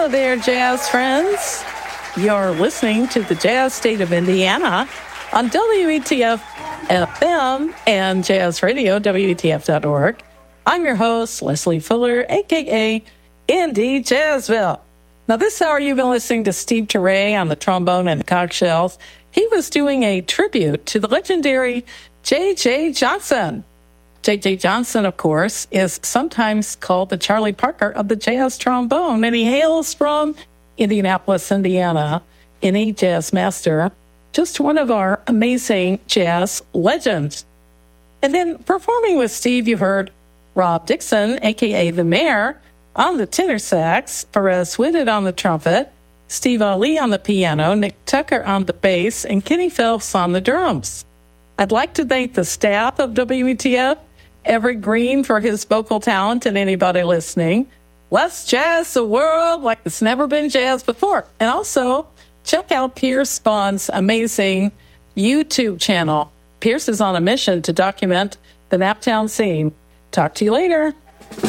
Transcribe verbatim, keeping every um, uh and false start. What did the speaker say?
there, jazz friends. You're listening to the Jazz State of Indiana on W E T F F M and Jazz Radio, W E T F dot org. I'm your host, Leslie Fuller, a k a. Indy Jazzville. Now, this hour you've been listening to Steve Turre on the trombone and the conch shells. He was doing a tribute to the legendary J J. Johnson. J J. Johnson, of course, is sometimes called the Charlie Parker of the jazz trombone, and he hails from Indianapolis, Indiana, in a jazz master, just one of our amazing jazz legends. And then performing with Steve, you heard Rob Dixon, a k a. The Mayor, on the tenor sax, Perez Whitted on the trumpet, Steve Ali on the piano, Nick Tucker on the bass, and Kenny Phelps on the drums. I'd like to thank the staff of W E T F, Everett Green for his vocal talent, and anybody listening. Let's jazz the world like it's never been jazzed before. And also, check out Pierce Vaughn's amazing YouTube channel. Pierce is on a mission to document the Naptown scene. Talk to you later.